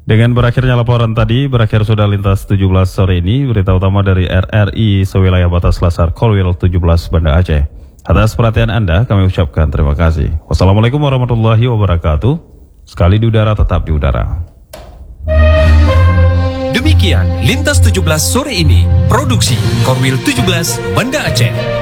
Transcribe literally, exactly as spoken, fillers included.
Dengan berakhirnya laporan tadi, berakhir sudah lintas tujuh belas sore ini, berita utama dari R R I sewilayah batas Lasar Kolwil tujuh belas Banda Aceh. Atas perhatian Anda, kami ucapkan terima kasih. Wassalamualaikum warahmatullahi wabarakatuh. Sekali di udara, tetap di udara. Demikian Lintas tujuh belas sore ini, produksi Korwil tujuh belas Banda Aceh.